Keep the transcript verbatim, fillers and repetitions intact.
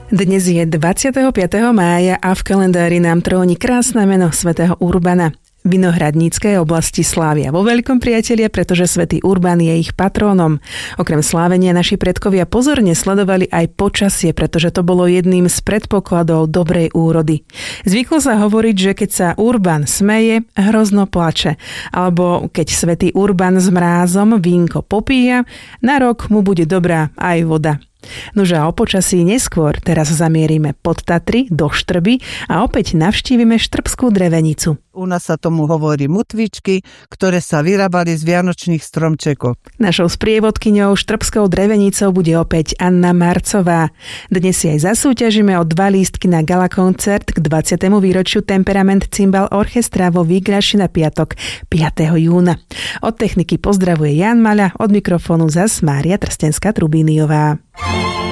Dnes je dvadsiateho piateho mája a v kalendári nám tróni krásne meno svätého Urbana. Vinohradníckej oblasti slávia vo veľkom, priatelia, pretože svätý Urban je ich patrónom. Okrem slávenia naši predkovia pozorne sledovali aj počasie, pretože to bolo jedným z predpokladov dobrej úrody. Zvyklo sa hovoriť, že keď sa Urban smeje, hrozno plače. Alebo keď svätý Urban s mrázom vínko popíja, na rok mu bude dobrá aj voda. Nože a o počasí neskôr teraz zamierime pod Tatry do Štrby a opäť navštívime štrbskú drevenicu. U nás sa tomu hovorí mutvičky, ktoré sa vyrábali z vianočných stromčekov. Našou sprievodkyňou štrbskou drevenicou bude opäť Anna Marcová. Dnes si aj zasúťažíme o dva lístky na galakoncert k dvadsiatemu výročiu Temperament Cymbal Orchestra vo Výgraši na piatok piateho júna. Od techniky pozdravuje Jan Maľa, od mikrofónu zas Mária Trstenská-Trubíniová.